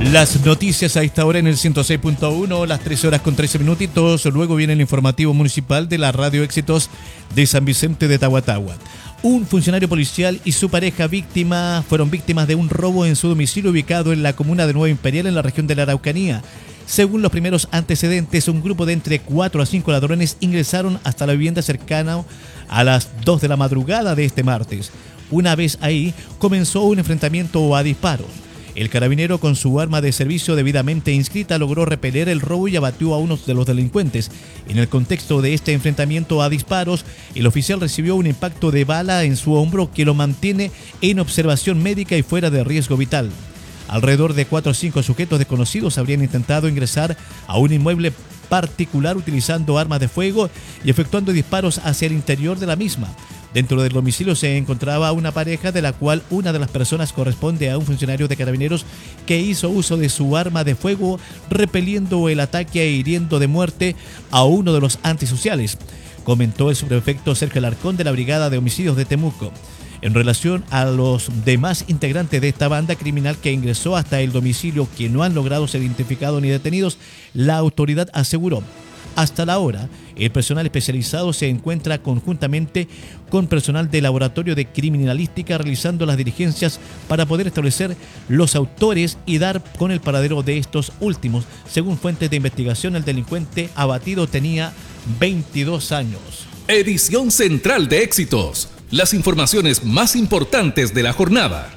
Las noticias a esta hora en el 106.1, las 13 horas con 13 minutitos. Luego viene el informativo municipal de la Radio Éxitos de San Vicente de Tahuatahua. Un funcionario policial y su pareja fueron víctimas de un robo en su domicilio ubicado en la comuna de Nueva Imperial, en la región de la Araucanía. Según los primeros antecedentes, un grupo de entre 4 a 5 ladrones ingresaron hasta la vivienda cercana a las 2 de la madrugada de este martes. Una vez ahí, comenzó un enfrentamiento a disparos. El carabinero, con su arma de servicio debidamente inscrita, logró repeler el robo y abatió a uno de los delincuentes. En el contexto de este enfrentamiento a disparos, el oficial recibió un impacto de bala en su hombro que lo mantiene en observación médica y fuera de riesgo vital. Alrededor de 4 o 5 sujetos desconocidos habrían intentado ingresar a un inmueble particular utilizando armas de fuego y efectuando disparos hacia el interior de la misma. Dentro del domicilio se encontraba una pareja, de la cual una de las personas corresponde a un funcionario de Carabineros que hizo uso de su arma de fuego, repeliendo el ataque e hiriendo de muerte a uno de los antisociales, comentó el subprefecto Sergio Alarcón de la Brigada de Homicidios de Temuco. En relación a los demás integrantes de esta banda criminal que ingresó hasta el domicilio, que no han logrado ser identificados ni detenidos, la autoridad aseguró: hasta la hora, el personal especializado se encuentra conjuntamente con personal de laboratorio de criminalística realizando las diligencias para poder establecer los autores y dar con el paradero de estos últimos. Según fuentes de investigación, el delincuente abatido tenía 22 años. Edición central de Éxitos. Las informaciones más importantes de la jornada.